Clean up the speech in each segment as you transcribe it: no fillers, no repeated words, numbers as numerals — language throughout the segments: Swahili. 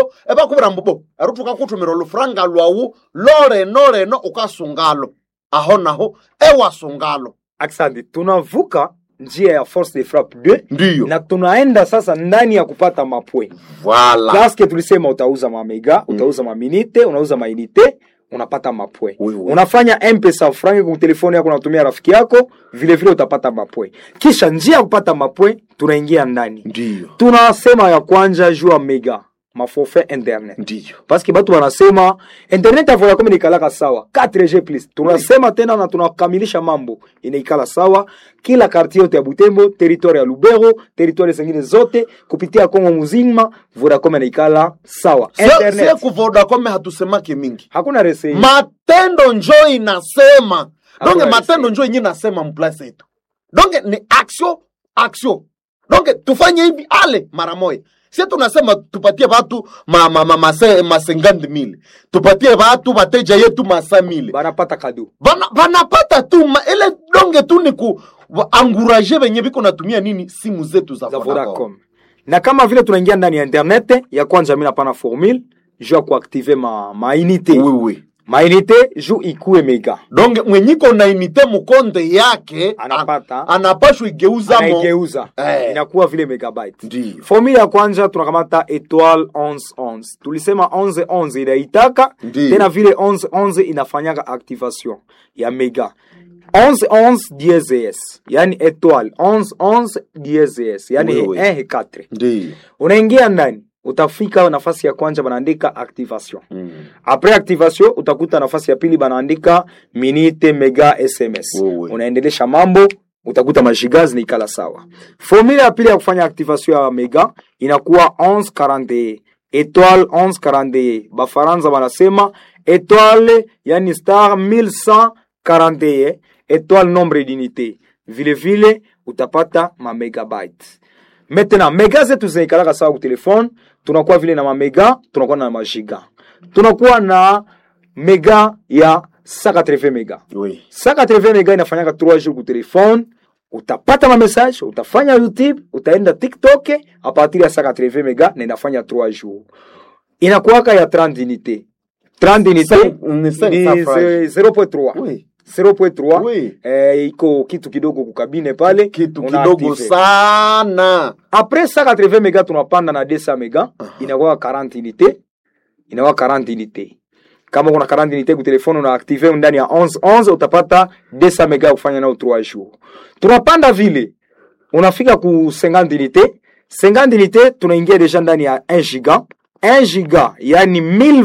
eba kubira mbobo erutuka kutumira lufranga lwawu loreno ukasungalo aho naho ewa sungalo. Asante, tunavuka njia ya force de frappe 2 ndiyo na tunaenda sasa ndani ya kupata mapwe. Voilà. Paske tulisema utauza mamega, utauza maminite, unauza mainite, unapata mapwe. Unafanya M-Pesa frangi kwa telefoni yako unatumia rafiki yako, vile vile utapata mapwe. Kisha njia ya kupata mapwe tunaingia ndani. Ndiyo. Tunasema ya kwanza jua mega, maforfait internet. Ndiyo. Paske batu wanasema internet ya Vodacom inaikala sawa 4G plus. Tunasema tena na tunakamilisha mambo inaikala sawa kila quartier yote ya Butembo, territoire ya Lubero, territoire zingine zote kupitia Kongo muzima Vodacom inaikala sawa. Internet. Sio ku Vodacom hatusemake mingi. Hakuna resei. Matendo njoo inasema. Donge matendo njoo yenyewe nasema mplace yetu. Donge ni action. Donge tufanye hivi ale mara moja. Sisi tunasema tupatie watu masengandi mili. Tupatie watu wateja yetu masamili. Banapata kado. Banapata tu ile donge tu ni ku anguraje benye biko natumia nini simu zetu za Vodacom. Na kama vile tunaingia ndani ya internet ya kwanza mimi napana formule je kuactiver ma unité. Oui. Ma unité ju ikue mega. Donc mwenyiko na unité mukonde yake anapashwa igeuza inakuwa vile megabyte. Formula ya kwanza tunakamata étoile 1111. Tulisema 1111 inaitaka tena vile 1111 inafanyaka activation ya mega. 1111 DSS yani étoile 1111 DSS yani 1 4. Unaingia ndani utafika nafasi ya kwanza banaandika activation. Après activation utakuta nafasi ya pili banaandika minute mega SMS. Unaendelesha mambo utakuta majigazi ni kala sawa. Formula ya pili ya kufanya activation ya mega inakuwa 1141 étoile 1141. Bafaransa wanasema étoile yani star 1141 étoile nombre d'unité. Vile vile utapata ma megabytes. Maintenant mega zetu zinaikala sawa ku telefone, tunakuwa vile na mega, tunakuwa na magiga. Tunakuwa na mega ya 180 mega. Oui. 180 mega inafanyaka 3 jours ku telefone, utapata ma message, utafanya YouTube, utaenda TikTok, a partir ya 180 mega na inafanya 3 jours. Inakuwaka ya 30 unité. 30 unité ni 0.3. Oui. 0.3 oui. Iko kitu kidogo kukabine pale, kitu kidogo sana. Après 180 mega tunapanda na 200 mega, inakuwa 40 unité. Inakuwa 40 unité. Kama kuna 40 unité ku telefone una active ndani ya 1111 utapata 200 mega kufanya nao 3 jours. Tunapanda vile unafika ku 50 unité. 50 unité tunaingia deja ndani ya 1 giga. 1 giga yani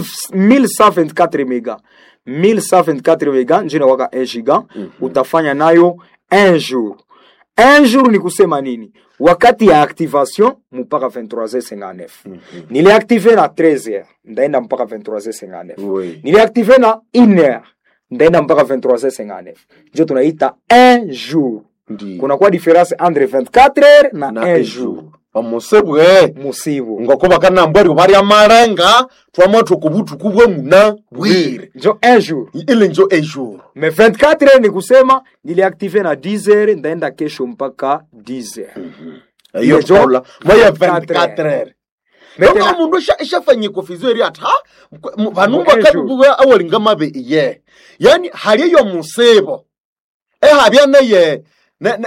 1124 mega. 1124 mega njina waka 1 giga. Utafanya nayo 1 jour. 1 jour ni kusema nini? Wakati ya activation mpaka 23h59. Nili active na 13h ndaenda mpaka 23h59. Nili active na 1h ndaenda mpaka 23h59. Ndio tunaita 1 jour. Kuna kwa difference entre 24h na 1 jour. Musibu ngokuba kana mbari bari amarenga twamoto kubutu kubwe muna bwire njo 1 jour ile njo 1 jour. Mais 24h ni kusema nili active na 10h ndaenda kesho mpaka 10h. Hiyo tola moya 24h. Ndio mundu shafanye kofizeri ata vanumba kabuwe awalinga mabe iye. Yani haliyo musebo. Habya naye na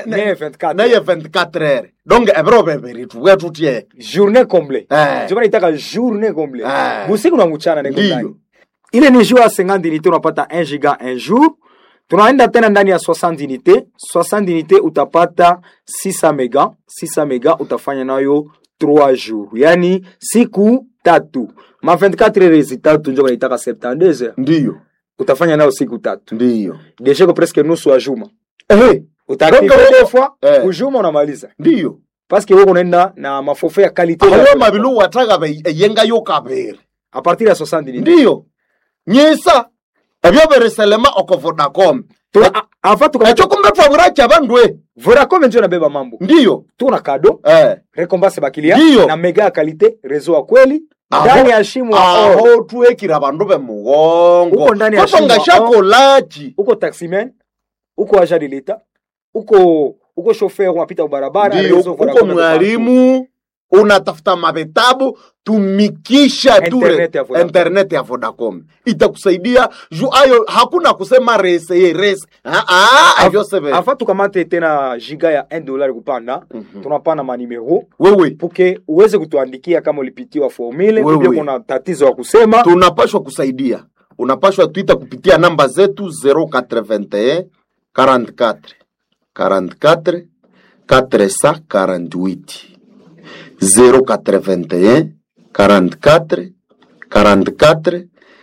24h. Donc ebro beberi tuwe tutie journée complète. Jomani itaka journée complète. Busiku na mchana niko ndani. Ile ni jour 50 unité unapata 1 giga 1 jour. Tunaenda tena ndani ya 60 unité. 60 unité utapata 600 mega. 600 mega utafanya nayo 3 jours. Yani siku 3. Ma 24 heures tatu ndio inaitaka 72 heures. Ndiyo. Utafanya nayo siku 3. Ndiyo. Deja ko presque nusu wa juma. Utakiva deux fois ujuma unamaliza. Ndiyo. Parce que wewe unaenda na maforfait ya qualité. Hayo mabilu wataka yenga yo kabere. A partir ya 60 unité. Ndiyo. Nyesa. Abyo bereselema oko Vodacom. Avant tuka kumbe twaburacha bandwe. Vodacom ndio nabeba mambo. Ndiyo. Tuna kado. Recompense ba client na mega ya qualité, réseau ya kweli. Ndani ya shimo aho tuwekira bandu be mugongo. Uko ndani ya shimo. Uko ngashakolaji. Uko taximan. Uko agent de l'État. Uko chauffeur unapita barabara, uko mwalimu, unatafuta mavitabu, tumikisha tu internet ya Vodacom. Itakusaidia juu ayo hakuna kusema rese. Afa tukamate tena giga ya $1 kupanda, tunapana manimero. Wewe puke uweze kutuandikia kama ulipitiwa formule, ndio kuna tatizo wa kusema. Tunapashwa kusaidia. Unapashwa tuita kupitia namba zetu 081 44 44 448 081 44 44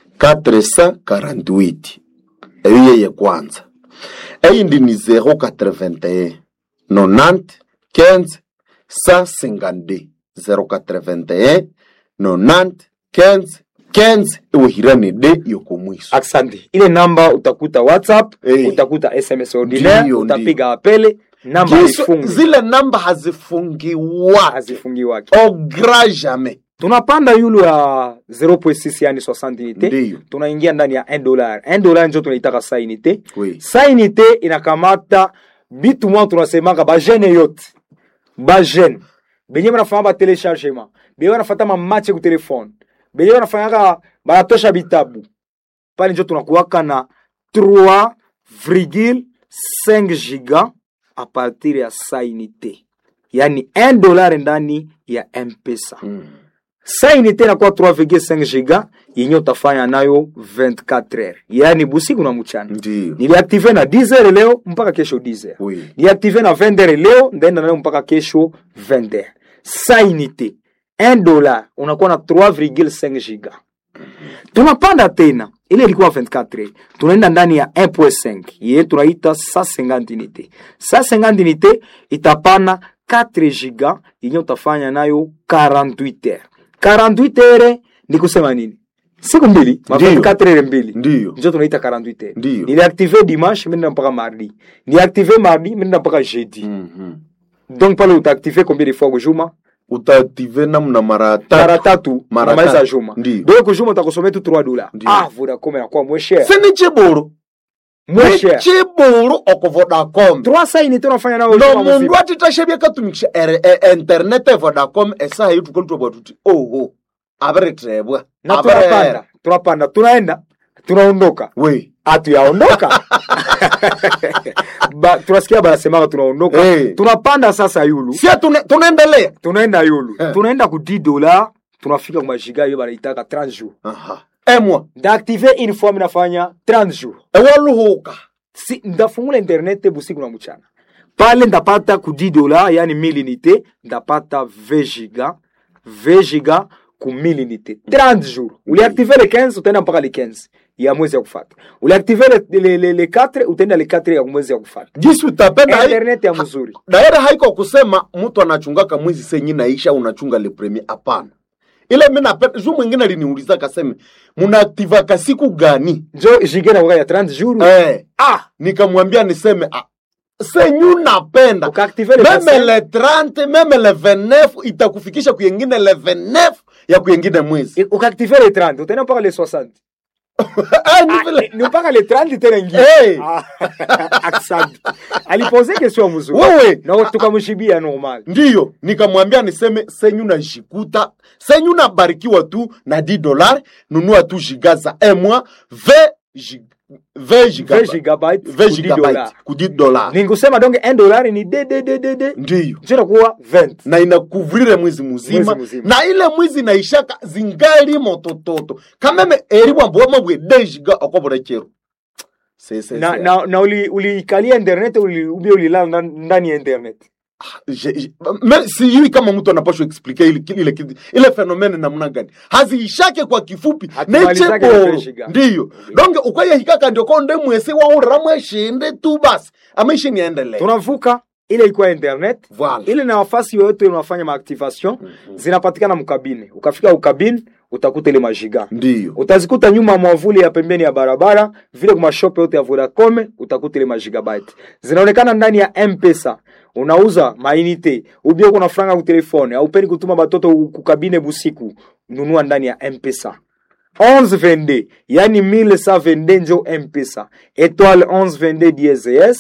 448. Eyo ye kwanza. Eyindi ni 081 90 15 152 081 90 15 15 uhirani de yoko mwiso. Asante. Ile namba utakuta WhatsApp, utakuta SMS ordinaire, utapiga apele, namba ifungi. Zile namba hazifungiwa. Au grand jamais. Tunapanda yulu ya 0.6 yani 60 unité. Tunaingia ndani ya $1. $1 ndio tunaitaka sa unité. Sa unité inakamata bitu mwa tunasemanga ba jeune yote. Ba jeune. Benye banafanya ba téléchargement. Benye banafata ma match ku telefone. Benye banafanya banatosha bitabu. Pale ndio tunakuwaka na 3,5 giga a partir ya sa unité. Yani $1 ndani ya M-Pesa. Sa unité inakuwa 3,5 giga yenye utafanya nayo 24 heures. Yani busiku na mchana. Niliactive na 10 heures leo mpaka kesho 10 heures. Niliactive na 20 heures leo ndaenda nayo mpaka kesho 20 heures. Sa unité $1 unakuwa na 3,5 giga. Tunapanda tena. Ile ilikuwa 24 heures. Tunaenda ndani ya 1.5. Yeye tunaita 150 unité. 150 unité itapana 4 giga yenye utafanya nayo 48 heures. 48 heures ni kusema nini? Siku mbili, 24 heures mbili. Ndio tunaita 48 heures. Ni activer dimanche mimi mpaka mardi. Ni activer mardi mimi mpaka jeudi. Donc pale utaactiver combien de fois au jour? Utaactiver namna mara tatu mara juma. Donc juma utakosomea tu $3. Vodacom inakuwa moins cher. C'est cheboro. Moins cher. Cheboro oko Vodacom. 300 unité unafanya nao juma. No mundu atitashebia katumikisha internet Vodacom esa hiyo tukolitwa batuti. Abere trebwa. Na tunapanda. Tunaondoka. Hatuyaondoka. Tunasikia banasema tunaondoka. Tunapanda sasa yulu. Si tunaendelea. Tunaenda yulu. Tunaenda ku $10, tunafika kwa giga hiyo banaitaka 30 jours. Moi d'activer une fois minafanya 30 jours. Ewaluhuka. Si ndafungula internet busiku na mchana. Pale ndapata ku $10 yani 1000 unité, ndapata 20 giga ku 1000 unité. 30 jours. Uliactiver les 15 utaenda mpaka les 15 ya mwezi ya kufuata. Uliactiver les 4 utaenda les 4 ya mwezi ya kufuata. Jisu utapenda internet ya mzuri. Daira haiko kusema mtu anachungaka mwezi senyi naisha unachunga le premier, hapana. Ile mimi napenda juu mwingine aliniuliza kaseme mnaactiva ka siku gani? Njo jigena wakati ya 30 jours. Nikamwambia niseme senyu napenda. Meme le 30, meme le 29 itakufikisha kuyengine le 29 ya kuyengine mwezi. Ukaactiver le 30 utaenda mpaka le 60. Ni mpaka le 30 tena ingi. Asante. Alipose question mzuri. Wewe na tukamshibia normal. Ndiyo, nikamwambia niseme senyu na jikuta, senyu na barikiwa tu na $10, nunua tu giga za mois 20 gigabyte ku $10. Ningesema donc $1 ni de. Ndiyo. Njoo kuwa 20 na inakuvrire mwezi mzima. Na ile mwezi naishaka zingali motototo. Kameme eriwa mboma bwe 10 giga okobora chero. Na ulikalia internet ulilala ndani ya internet. Si yui kama mtu anapaswa explique ile fenomene namna gani. Haziishake kwa kifupi. Necheboro. Ndiyo. Donge ukwaye hikaka ndio konde mwese wa uramwe shinde tu basi. Ameishi niendelee. Tunavuka ile ikuwa internet. Ile na nafasi yote unafanya maactivation zinapatikana mkabine. Ukafika ukabine utakuta ile majiga. Ndiyo. Utazikuta nyuma mwavuli ya pembeni ya barabara, vile kwa shop yote ya Vodacom utakuta ile magigabyte. Zinaonekana ndani ya M-Pesa. Unauza mainite, ubio kuna franga ku telefone, au peni kutuma batoto kukabine busiku, nunua ndani ya M-Pesa. 1122, yani 1122 njo M-Pesa. Étoile 1122 DSS,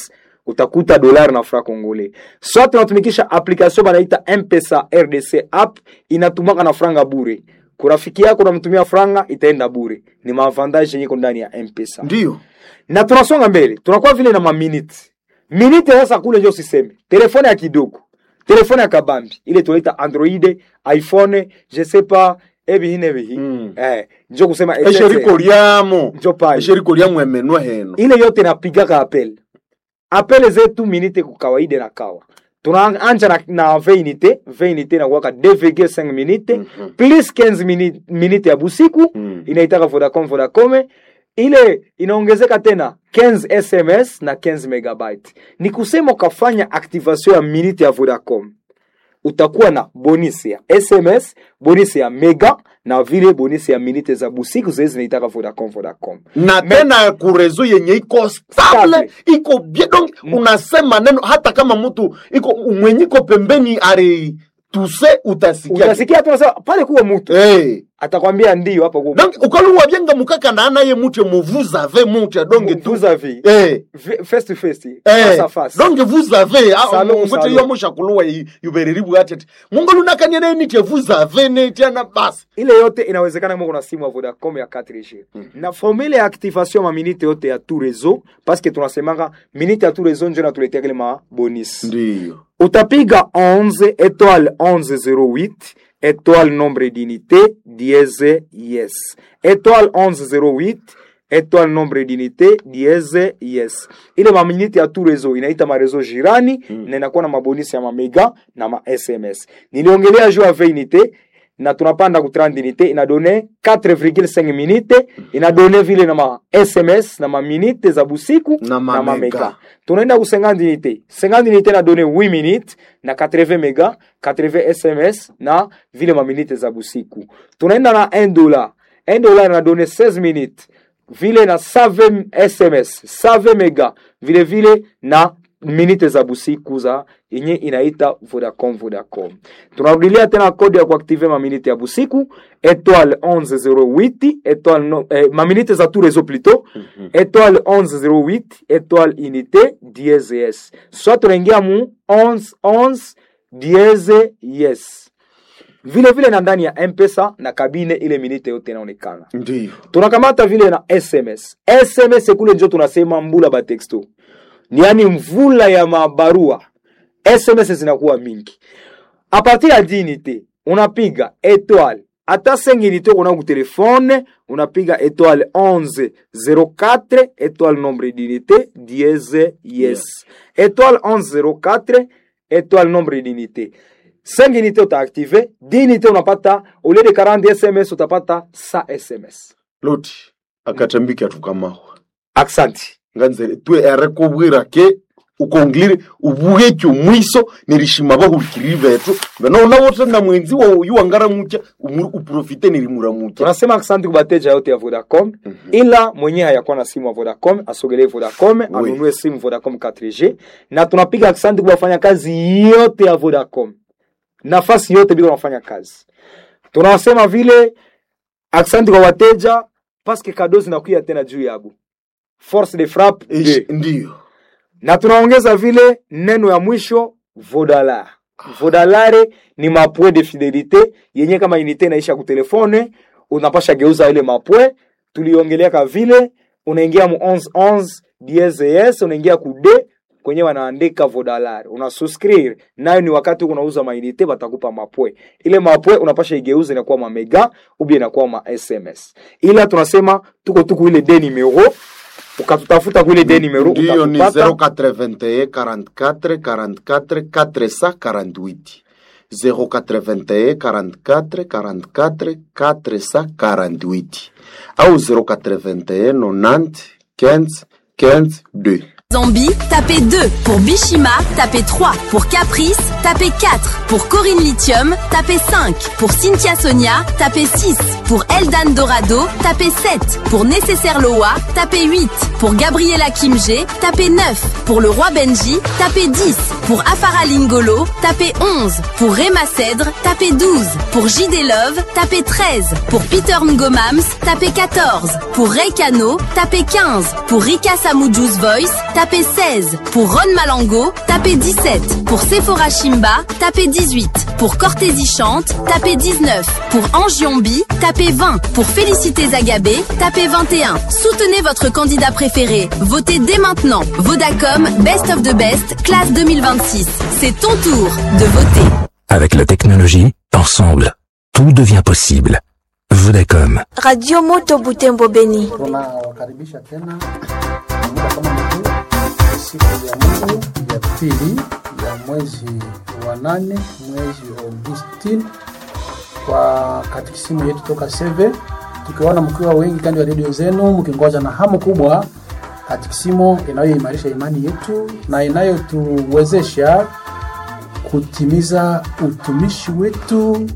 utakuta dollar na franc congolais. Soit tunatumikisha application banaita M-Pesa RDC app, inatumaka na franga bure. Kurafiki yako unamtumia franga, itaenda bure. Ni maavantage yenye iko ndani ya M-Pesa. Ndio. Na tunasonga mbele, tunakuwa vile na maminute. Minute sasa kule ndio siseme. Telefone ya kidogo, telefone ya kabambi, ile tunaita Android, iPhone, je sais pas, ebihi. Ndio kusema eshiriko lyamo. Ndio pale. Eshiriko lyamo emenwa heno. Ile yote napiga ka appel. Appel zetu minute kwa kawaida na kawa. Tunaanza na 20 unité na kuwaka 2,5 minute plus 15 minute ya busiku inaitaka Vodacom. Ile inaongezeka tena 15 SMS na 15 megabyte. Ni kusema ukafanya activation ya minute ya Vodacom, utakuwa na bonus ya SMS, bonus ya mega na vile bonus ya minute za busiku zile zinaitaka Vodacom. Na tena kurezo yenye iko stable, iko bien, donc unasema neno hata kama mtu iko mwenyiko pembeni ari tuse utasikia tunasema pale kuwa mtu atakwambia ndio hapa kwa donc ukaluwa byenga mukaka na anaye mtu vous avez mtu donc vous avez face to face face à face donc vous avez mtu yomusha kulwa yuberiribu atete mungu lunakanye nini te vous avez ne tena basi ile yote inawezekana kama kuna simu ya Vodacom ya 4G na formule ya activation ma minute yote ya tout réseau parce que tunasemanga minute ya tout réseau ndio natuletea kile ma bonus ndio utapiga 11 étoile 1108 étoile nombre d'unité dièse yes étoile 1108 étoile nombre d'unité dièse yes. Ile ma minute ya tout réseau inaita ma réseau jirani na inakuwa na mabonisi ya ma mega na ma SMS. Niliongelea juu ya 20 unité na tunapanda ku 30 unité ina donné 4,5 minutes ina donné vile na ma SMS na ma minute za busiku na ma mega. Tunaenda ku 50 unité. 50 unité na donné 8 minutes na 80 mega, 80 SMS na vile ma minute za busiku. Tunaenda na $1. $1 na donné 16 minutes. Vile na 7 SMS, 7 mega, vile na minute za busiku za yenye inaita Vodacom. Tunarudilia tena kodi ya kuactive ma minute ya busiku étoile 1108 étoile ma minute za tout réseau plutôt étoile 1108 étoile unité dièse yes. Soit tunaingia mu 11 dièse yes. Vile na ndani ya M-Pesa na kabine ile minute yote inaonekana. Ndio. Tunakamata vile na SMS. SMS kule ndio tunasema mbula ba texto. Ni yani mvula ya mabarua. SMS zinakuwa mingi. A partir ya 10 unité, unapiga étoile. Ata 5 unité kuna ku telefone, unapiga étoile 1104 étoile nombre d'unité dièse yes. Étoile 1104 étoile nombre d'unité. 5 unités uta activé, 10 unités unapata au lieu de 40 SMS utapata 100 SMS. Loti akatambiki atukamao. Aksanti. Nganze tu erekobwira ke ukongire ubugecho mwiso nirishima bahurikirive tu. Bana unawote na mwenzi wa yuangara mucha uprofite nirimura mucha. Tunasema aksanti kubateja yote ya Vodacom. Ila mwenye hayakuwa na simu ya Vodacom asogelee Vodacom, anunue simu Vodacom 4G na tunapiga aksanti kubafanya kazi yote ya Vodacom. Nafasi yote bila unafanya kazi. Tunasema vile aksanti kwa wateja paske kado zinakuja tena juu yabo. Force de frappe ndio. Na tunaongeza vile neno ya mwisho Vodalare. Vodalare ni mapwe de fidelite yenye kama unité inaisha ku telefone unapasha geuza ile mapwe. Tuliongelea ka vile unaingia mu 1111 DSS unaingia ku D kwenye wanaandika Vodalare. Unasubscribe nayo ni wakati unauza mainite batakupa mapwe. Ile mapwe unapasha igeuze na kuwa ma mega ubie na kuwa ma SMS. Ila tunasema tuko ile D numero ukatutafuta kule D numero ndio ni 081 44 44 448 081 44 44 448 au 081 90 15 15 2. Zambie, tapez 2. Pour Bishima, tapez 3. Pour Caprice, tapez 4. Pour Corinne Lithium, tapez 5. Pour Cynthia Sonia, tapez 6. Pour Eldan Dorado, tapez 7. Pour Nécessaire Loa, tapez 8. Pour Gabriela Kimge, tapez 9. Pour le Roi Benji, tapez 10. Pour Afara Lingolo, tapez 11. Pour Rema Cèdre, tapez 12. Pour JD Love, tapez 13. Pour Peter Ngomams, tapez 14. Pour Ray Kano, tapez 15. Pour Rika Samujus Voice, tapez 16. Pour Ron Malango, tapez 17. Pour Sephora Shimba, tapez 18. Pour Cortési Chante, tapez 19. Pour Angiombi, tapez 20. Pour Félicité Zagabé, tapez 21. Soutenez votre candidat préféré. Votez dès maintenant. Vodacom, Best of the Best, classe 2026. C'est ton tour de voter. Avec la technologie, ensemble, tout devient possible. Vodacom. Radio Moto Butembo Beni. Tunawakaribisha tena muda kama mkuu siku ya Mungu ya pili ya mwezi wa 8 mwezi wa Agosti kwa katikisimu yetu toka Seve, tukiona mkiwa wengi kando ya redio zenu mkingoja na hamu kubwa katikisimu inayoimarisha imani yetu na inayotuwezesha kutimiza utumishi wetu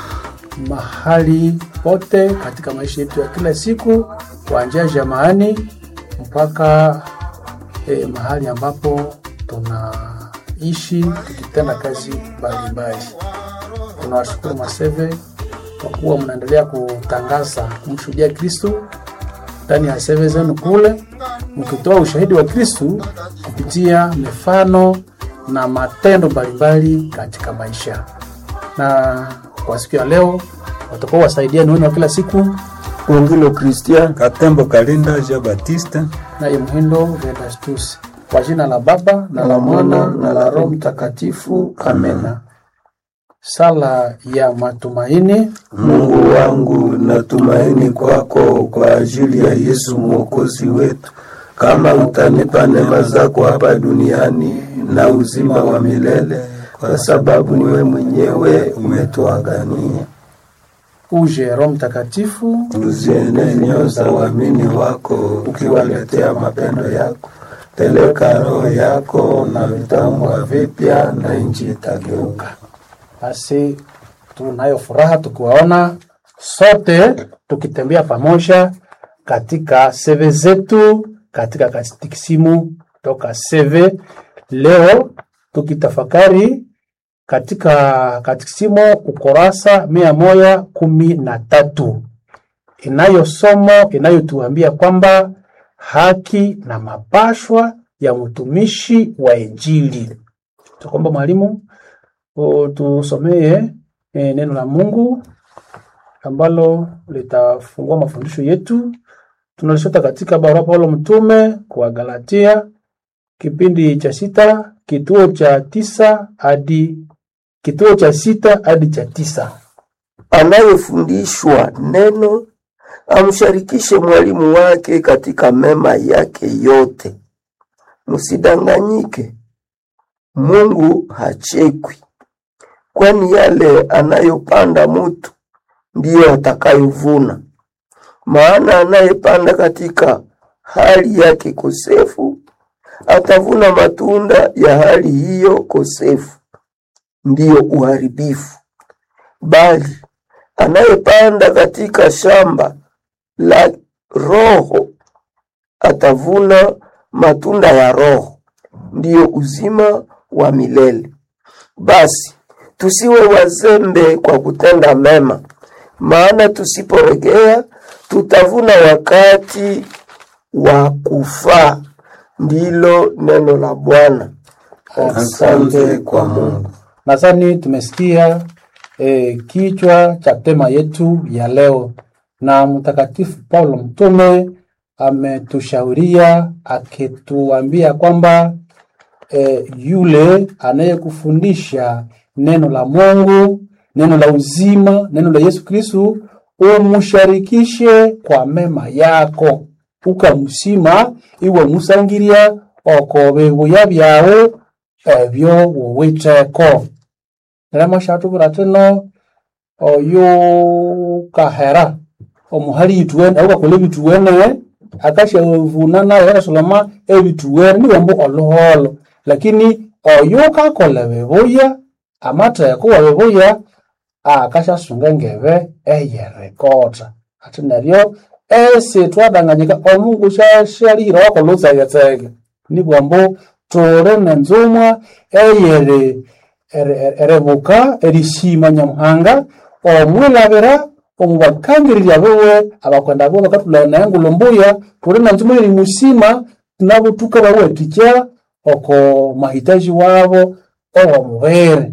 mahali pote katika maisha yetu ya kila siku, kuanzia jamaani mpaka mahali ambapo tunaishi tukitenda kazi mbalimbali. Tunawashukuru Maseve kwa kuwa mnaendelea kutangaza kumshuhudia Kristo ndani ya Seve zenu kule, mkitoa ushahidi wa Kristo kupitia mifano na matendo mbalimbali katika maisha. Na kwa siku ya leo watakuwa wasaidia neno kila siku Ongilo Christian Katembo Kalinda Jean Baptiste na Muhindo Vedastus. Kwa jina la Baba na la Mwana na la Roho Mtakatifu. Amena. Sala ya matumaini. Mungu wangu, natumaini kwako kwa ajili ya Yesu Mwokozi wetu. Kama utanipa neema zako hapa duniani na uzima wa milele, kwa sababu niwe mwenyewe umetuagania. Uje Roho Mtakatifu, uzienee nyoyo za waamini wako ukiwaletea mapendo yako. Peleka roho yako na vitambo vipya na nchi itageuka. Basi tunayo furaha tukiwaona sote tukitembea pamoja katika Seve zetu, katika katikisimu toka Seve. Leo tukitafakari katika katikisimu ukurasa 113 inayotuambia kwamba haki na mapashwa ya mtumishi wa Injili. Tukomba mwalimu tusomee neno la Mungu ambalo litafungua mafundisho yetu. Tunalishota katika barua Paulo mtume kwa Galatia kipindi cha 6 kituo cha 6 hadi cha 9. Anayefundishwa neno amsharikishe mwalimu wake katika mema yake yote. Msidanganyike, Mungu hachekwi, kwani yale anayopanda mtu ndiyo atakayovuna. Maana anayepanda katika hali yake kosefu atavuna matunda ya hali hiyo kosefu, ndiyo uharibifu. Bali anayepanda katika shamba la roho atavuna matunda ya roho, ndiyo uzima wa milele. Basi tusiwe wazembe kwa kutenda mema, maana tusiporegea tutavuna wakati wa kufaa. Ndilo neno la Bwana. Asante kwa Mungu. Nadhani tumesikia kichwa cha tema yetu ya leo, na mtakatifu Paulo mtume ametushauria akituambia kwamba yule anayekufundisha neno la Mungu, neno la uzima, neno la Yesu Kristo, umsharikishe kwa mema yako, ukamusima iwe musangiria okobe buya byawe ebyo wowiteko. Nalama shatu burateno oyo kahera omuhali ituwene au kakole bituwene akasha vunana ya soloma ebituwene ni wambo oloholo, lakini oyo kakole beboya amata yako wabeboya akasha sunga ngebe eyerekota atinaryo ese twadanganyika omungu shashirira wakoloza yetsege ni bwambo tore nenzumwa erebuka erishima nyamuhanga omwilabira omubakangirira bewe abakwenda bo bakatulana ngulombuya tore nenzumwa eri musima nabo tukabaweticha oko mahitaji wabo owa mubere.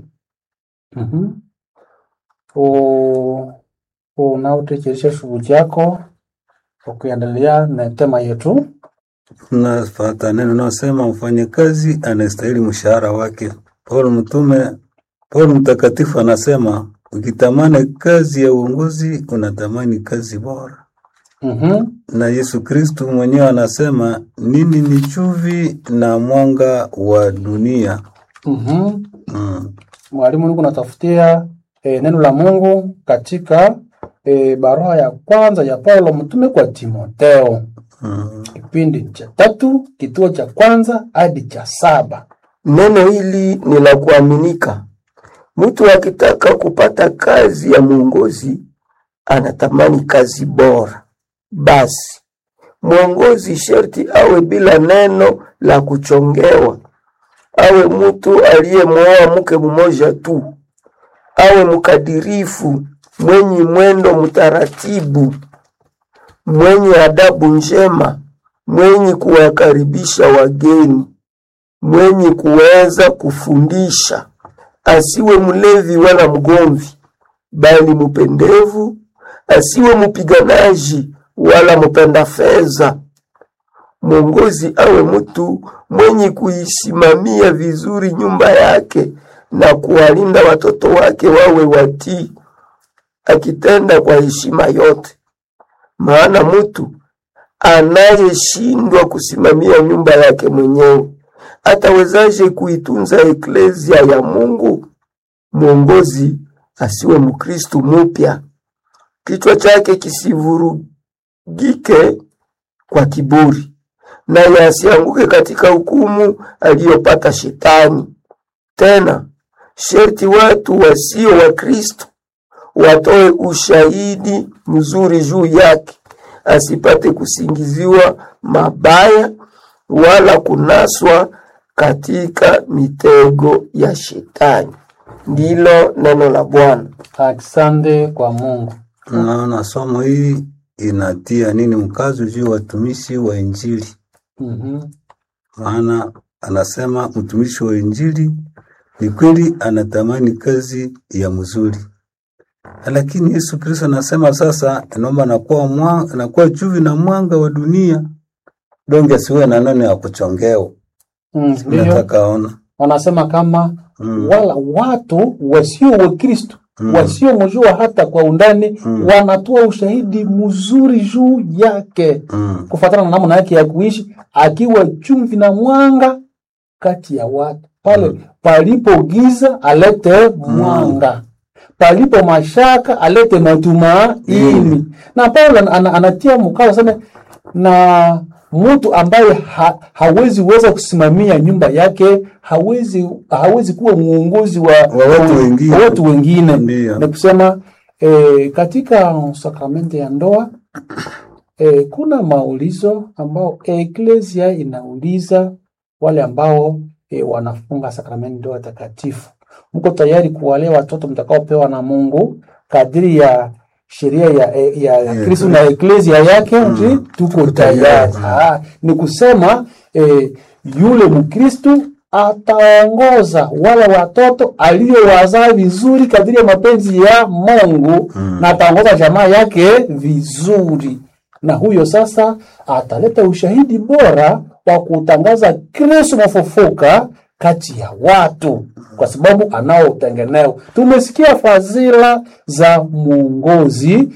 Unaotekelesha shughuli yako ukiendelea na tema yetu. Nafuata neno nasema mfanyakazi anastahili mshahara wake. Paul mtakatifu anasema ukitamani kazi ya uongozi unatamani kazi bora. Na Yesu Kristo mwenyewe anasema nini ni chumvi na mwanga wa dunia. Mwalimu niko natafutia neno la Mungu katika barua ya kwanza ya Paulo mtume kwa Timotheo. Kipindi cha 3 kituo cha kwanza hadi cha 7. Neno hili ni la kuaminika. Mtu akitaka kupata kazi ya mwongozi anatamani kazi bora. Basi mwongozi sharti awe bila neno la kuchongewa. Awe mtu aliyemwoa mke mmoja tu. Awe mkadirifu, mwenye mwendo mtaratibu, mwenye adabu njema, mwenye kuwakaribisha wageni, mwenye kuweza kufundisha. Asiwe mlevi wala mgomvi, bali mpendevu. Asiwe mpiganaji wala mpenda fedha. Mwongozi awe mtu mwenye kuisimamia vizuri nyumba yake na kuwalinda watoto wake wawe watii, akitenda kwa heshima yote. Maana mtu anayeshindwa kusimamia nyumba yake mwenyewe atawezaje kuitunza eklezia ya Mungu? Mwongozi asiwe Mkristo mpya, kichwa chake kisivurugike kwa kiburi, naye asianguke katika hukumu aliyopata shetani. Tena sharti watu wasio wa Kristo watoe ushahidi mzuri juu yake, asipate kusingiziwa mabaya wala kunaswa katika mitego ya shetani. Ndilo neno la Bwana. Asante kwa Mungu. Naona somo hii inatia nini mkazo juu watumishi wa Injili. Maana anasema mtumishi wa Injili ni kweli anatamani kazi ya mzuri. Lakini Yesu Kristo anasema sasa naomba nakuwa chumvi na mwanga wa dunia. Donge siwe na neno ya kuchongeo. Natakaona. Wanasema kama wala watu wasio wa Kristo, wasio mjua hata kwa undani, wanatoa ushahidi mzuri juu yake. Kufuatana na namna yake ya kuishi, akiwa chumvi na mwanga kati ya watu. Pale palipo giza alete mwanga. Palipo mashaka alete matumaini. Na Paulo anatia mkazo sana na mtu ambaye hawezi kusimamia nyumba yake, hawezi kuwa muongozi wa watu wengine. Na kusema katika sakramenti ya ndoa kuna maulizo ambao eklezia inauliza wale ambao wanafunga sakramenti ndoa takatifu. Mko tayari kuwalea watoto mtakaopewa na Mungu kadiri ya sheria ya Kristo na eklezia yake? Tuko tayari. Ni kusema yule Mkristo ataongoza wale watoto aliyowazaa vizuri kadiri ya mapenzi ya Mungu, na ataongoza jamaa yake vizuri. Na huyo sasa ataleta ushahidi bora wa kutangaza Kristo mfufuka kati ya watu, kwa sababu anao utengeneo. Tumesikia fadhila za muongozi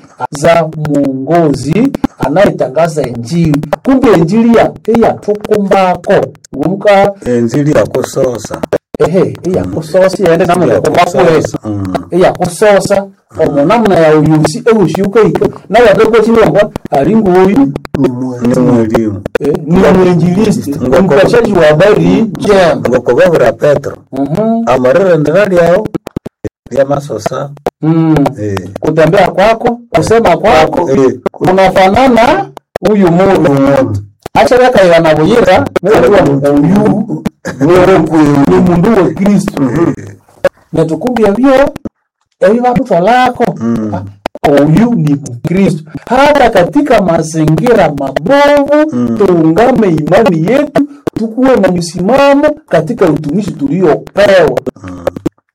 anayetangaza Injili. Kumbe Injili ya tukumbako umuka Injili ya kusosa ya kusosa yende namna ya kumbako ya kusosa namna ya uyusi ushuka iko na wadoko chilomba alingo uyu ni mwalimu ni mwinjilisti mpashaji wa habari njema ngokobera Petro amarere ndani yao ya masosa kutembea kwako, kusema kwako unafanana huyu Mungu. Acha yaka yanabuyira uyu ni mundu wa Kristo. Na tukumbia vyo ebi watu lako huyu ni Mkristo. Hata katika mazingira mabovu tuungame imani yetu, tukuwe na msimamo katika utumishi tuliopewa.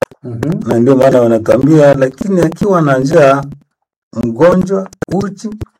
Na ndio maana wanatambia, lakini akiwa na njaa, mgonjwa, uchi,